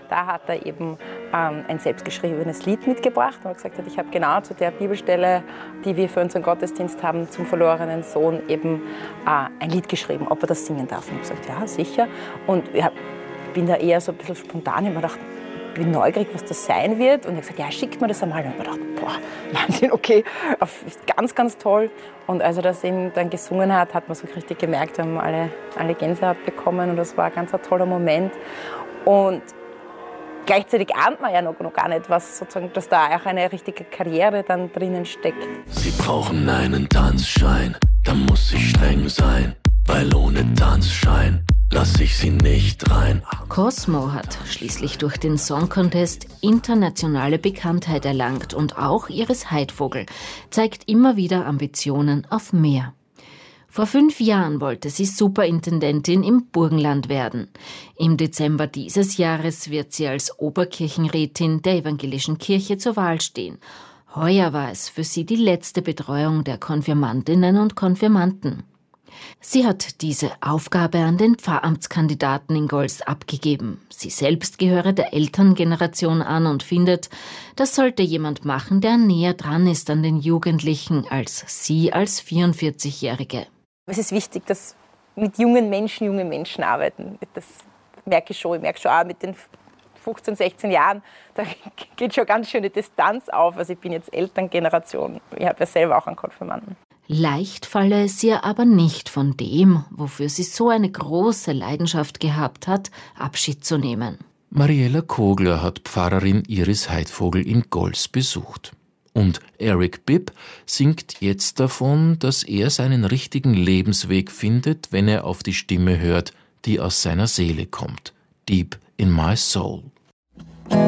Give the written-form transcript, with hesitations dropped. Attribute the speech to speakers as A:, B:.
A: da hat er eben ein selbstgeschriebenes Lied mitgebracht, wo er gesagt hat, ich habe genau zu der Bibelstelle, die wir für unseren Gottesdienst haben, zum verlorenen Sohn eben ein Lied geschrieben, ob er das singen darf. Und ich habe gesagt, ja, sicher. Und ich bin da eher so ein bisschen spontan, ich habe mir gedacht, ich bin neugierig, was das sein wird. Und ich habe gesagt, ja, schickt mir das einmal. Und ich habe mir gedacht, boah, Wahnsinn, okay, ganz, ganz toll. Und als er das eben dann gesungen hat, hat man so richtig gemerkt, wir haben alle Gänsehaut bekommen und das war ein ganz toller Moment. Und gleichzeitig ahnt man ja noch gar nicht, was sozusagen, dass da auch eine richtige Karriere dann drinnen steckt.
B: Sie brauchen einen Tanzschein, da muss ich streng sein, weil ohne Tanzschein lass ich sie nicht rein.
C: Cosmo hat schließlich durch den Song Contest internationale Bekanntheit erlangt und auch Iris Heidvogel zeigt immer wieder Ambitionen auf mehr. Vor 5 Jahren wollte sie Superintendentin im Burgenland werden. Im Dezember dieses Jahres wird sie als Oberkirchenrätin der Evangelischen Kirche zur Wahl stehen. Heuer war es für sie die letzte Betreuung der Konfirmandinnen und Konfirmanden. Sie hat diese Aufgabe an den Pfarramtskandidaten in Gols abgegeben. Sie selbst gehöre der Elterngeneration an und findet, das sollte jemand machen, der näher dran ist an den Jugendlichen als sie als 44-Jährige.
A: Es ist wichtig, dass mit junge Menschen arbeiten. Das merke ich schon. Ich merke schon auch mit den 15, 16 Jahren, da geht schon ganz schöne Distanz auf. Also ich bin jetzt Elterngeneration. Ich habe ja selber auch einen Konfirmanden.
C: Leicht falle es ihr aber nicht von dem, wofür sie so eine große Leidenschaft gehabt hat, Abschied zu nehmen.
B: Mariella Kogler hat Pfarrerin Iris Heidvogel in Gols besucht. Und Eric Bibb singt jetzt davon, dass er seinen richtigen Lebensweg findet, wenn er auf die Stimme hört, die aus seiner Seele kommt. Deep in my soul.